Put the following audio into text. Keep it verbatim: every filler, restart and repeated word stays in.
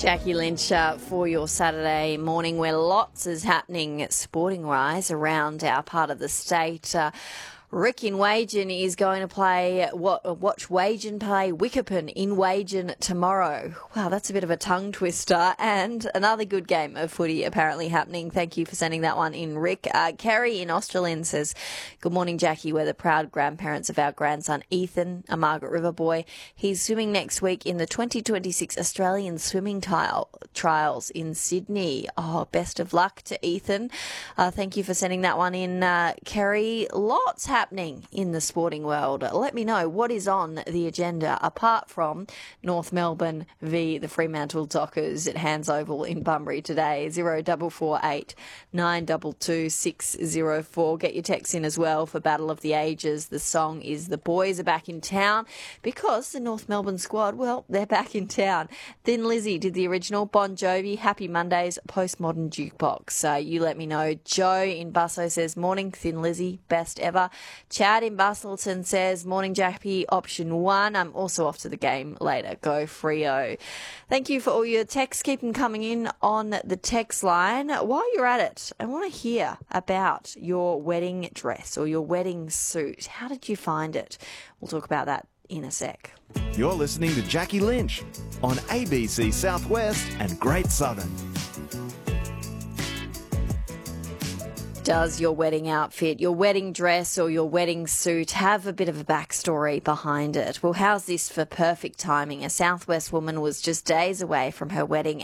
Jackie Lynch uh, for your Saturday morning, where lots is happening sporting-wise around our part of the state. Uh, Rick in Wagen is going to play, watch Wagen play Wickerpen in Wagen tomorrow. Wow, that's a bit of a tongue twister. And another good game of footy apparently happening. Thank you for sending that one in, Rick. Uh, Kerry in Australind says, good morning, Jackie. We're the proud grandparents of our grandson, Ethan, a Margaret River boy. He's swimming next week in the twenty twenty-six Australian Swimming Tile Trials in Sydney. Oh, best of luck to Ethan. Uh, thank you for sending that one in, uh, Kerry. Lots happening. happening in the sporting world. Let me know what is on the agenda apart from North Melbourne v the Fremantle Dockers at Hands Oval in Bunbury today. zero double four eight nine two two six zero four. Get your texts in as well for Battle of the Ages. The song is The Boys Are Back in Town because the North Melbourne squad, well, they're back in town. Thin Lizzy did the original. Bon Jovi, Happy Mondays, Postmodern Jukebox. Uh, you let me know. Joe in Busso says, morning, Thin Lizzy, best ever. Chad in Bustleton says, morning, Jackie, option one. I'm also off to the game later. Go Freo. Thank you for all your texts. Keep them coming in on the text line. While you're at it, I want to hear about your wedding dress or your wedding suit. How did you find it? We'll talk about that in a sec. You're listening to Jackie Lynch on A B C Southwest and Great Southern. Does your wedding outfit, your wedding dress or your wedding suit have a bit of a backstory behind it? Well, how's this for perfect timing? A Southwest woman was just days away from her wedding